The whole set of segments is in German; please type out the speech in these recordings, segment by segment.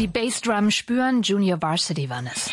die Bassdrum spüren? Junior Varsity waren es.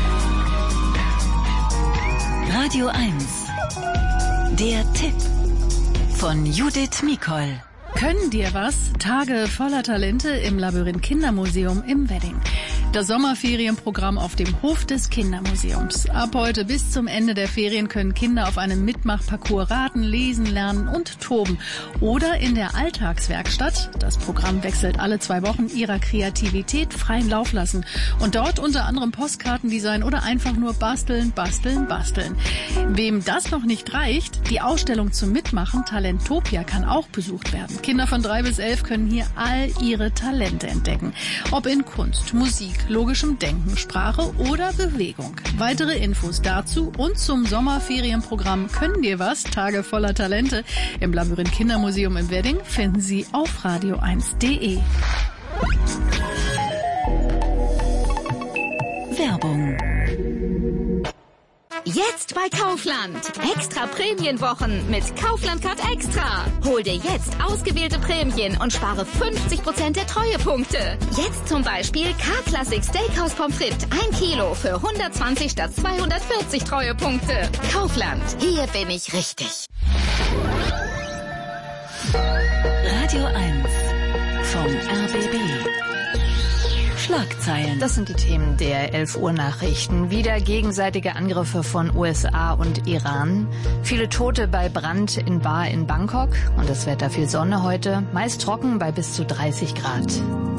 Radio 1. Der Tipp von Judith Mikol. Können dir was? Tage voller Talente im Labyrinth Kindermuseum im Wedding. Das Sommerferienprogramm auf dem Hof des Kindermuseums. Ab heute bis zum Ende der Ferien können Kinder auf einem Mitmachparcours raten, lesen, lernen und toben. Oder in der Alltagswerkstatt, das Programm wechselt alle 2 Wochen, ihrer Kreativität freien Lauf lassen. Und dort unter anderem Postkartendesign oder einfach nur basteln. Wem das noch nicht reicht, die Ausstellung zum Mitmachen Talentopia kann auch besucht werden. Kinder von 3 bis 11 können hier all ihre Talente entdecken. Ob in Kunst, Musik, logischem Denken, Sprache oder Bewegung. Weitere Infos dazu und zum Sommerferienprogramm Können dir was? Tage voller Talente im Labyrinth Kindermuseum im Wedding finden Sie auf radio1.de. Werbung. Jetzt bei Kaufland. Extra Prämienwochen mit Kaufland Card Extra. Hol dir jetzt ausgewählte Prämien und spare 50% der Treuepunkte. Jetzt zum Beispiel K-Classic Steakhouse Pommes frites 1 Kilo für 120 statt 240 Treuepunkte. Kaufland. Hier bin ich richtig. Radio 1 vom RBB. Schlagzeilen. Das sind die Themen der 11 Uhr Nachrichten. Wieder gegenseitige Angriffe von USA und Iran. Viele Tote bei Brand in Bar in Bangkok. Und das Wetter viel Sonne heute. Meist trocken bei bis zu 30 Grad.